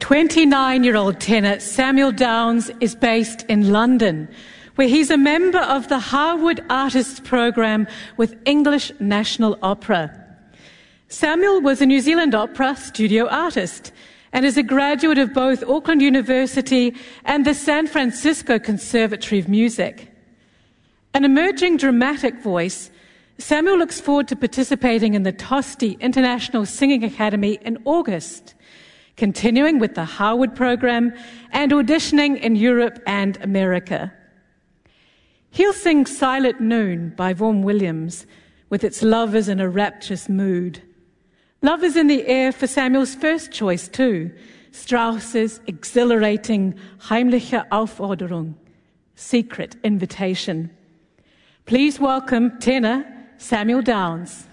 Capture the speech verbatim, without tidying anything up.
twenty-nine-year-old tenor Samuel Downes is based in London, where he's a member of the Harwood Artists Programme with English National Opera. Samuel was a New Zealand Opera studio artist and is a graduate of both Auckland University and the San Francisco Conservatory of Music. An emerging dramatic voice, Samuel looks forward to participating in the Tosti International Singing Academy in August, continuing with the Harwood program and auditioning in Europe and America. He'll sing Silent Noon by Vaughan Williams with its Love is in a Rapturous Mood. Love is in the air for Samuel's first choice too, Strauss's exhilarating Heimliche Aufforderung, Secret Invitation. Please welcome tenor Samuel Downes.